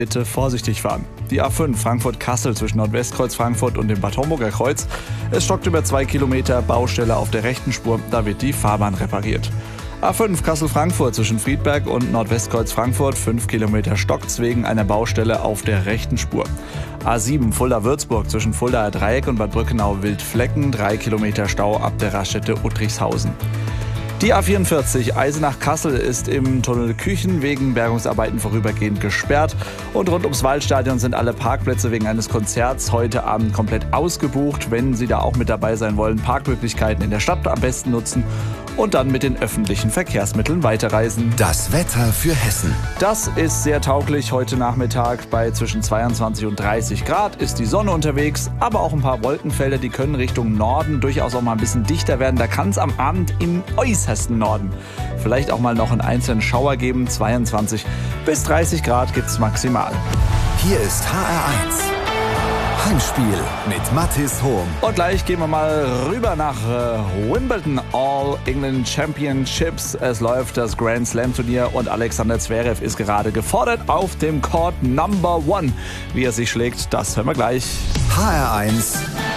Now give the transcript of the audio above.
Bitte vorsichtig fahren. Die A5 Frankfurt-Kassel zwischen Nordwestkreuz Frankfurt und dem Bad Homburger Kreuz. Es stockt über 2 Kilometer, Baustelle auf der rechten Spur, da wird die Fahrbahn repariert. A5 Kassel-Frankfurt zwischen Friedberg und Nordwestkreuz Frankfurt, 5 Kilometer stockt's wegen einer Baustelle auf der rechten Spur. A7 Fulda-Würzburg zwischen Fuldaer Dreieck und Bad Brückenau-Wildflecken, 3 Kilometer Stau ab der Raststätte Uttrichshausen. Die A44 Eisenach-Kassel ist im Tunnel Küchen wegen Bergungsarbeiten vorübergehend gesperrt. Und rund ums Waldstadion sind alle Parkplätze wegen eines Konzerts heute Abend komplett ausgebucht. Wenn Sie da auch mit dabei sein wollen, Parkmöglichkeiten in der Stadt am besten nutzen und dann mit den öffentlichen Verkehrsmitteln weiterreisen. Das Wetter für Hessen. Das ist sehr tauglich. Heute Nachmittag bei zwischen 22 und 30 Grad ist die Sonne unterwegs, aber auch ein paar Wolkenfelder, die können Richtung Norden durchaus auch mal ein bisschen dichter werden. Da kann es am Abend im äußersten Norden vielleicht auch mal noch einen einzelnen Schauer geben. 22 bis 30 Grad gibt's maximal. Hier ist HR1. Heimspiel mit Mathis Hohm. Und gleich gehen wir mal rüber nach Wimbledon All England Championships. Es läuft das Grand Slam Turnier und Alexander Zverev ist gerade gefordert auf dem Court Number 1. Wie er sich schlägt, das hören wir gleich. HR1